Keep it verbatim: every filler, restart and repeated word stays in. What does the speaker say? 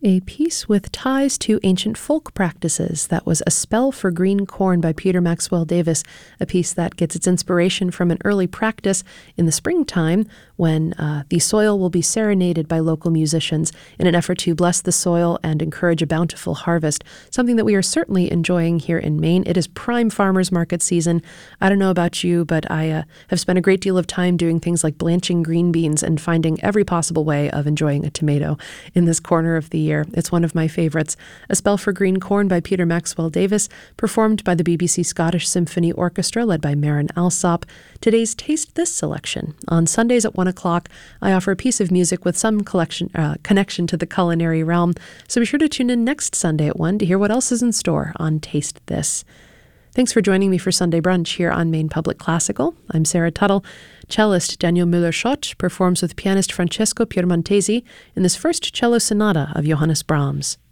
A piece with ties to ancient folk practices. That was A Spell for Green Corn by Peter Maxwell Davis, a piece that gets its inspiration from an early practice in the springtime when uh, the soil will be serenaded by local musicians in an effort to bless the soil and encourage a bountiful harvest, something that we are certainly enjoying here in Maine. It is prime farmers market season. I don't know about you, but I uh, have spent a great deal of time doing things like blanching green beans and finding every possible way of enjoying a tomato in this corner of the year. It's one of my favorites. A Spell for Green Corn by Peter Maxwell Davis, performed by the B B C Scottish Symphony Orchestra, led by Maren Alsop. Today's Taste This selection. On Sundays at one o'clock, I offer a piece of music with some collection, uh, connection to the culinary realm, so be sure to tune in next Sunday at one to hear what else is in store on Taste This. Thanks for joining me for Sunday Brunch here on Maine Public Classical. I'm Sarah Tuttle. Cellist Daniel Müller-Schott performs with pianist Francesco Piemontesi in this first cello sonata of Johannes Brahms.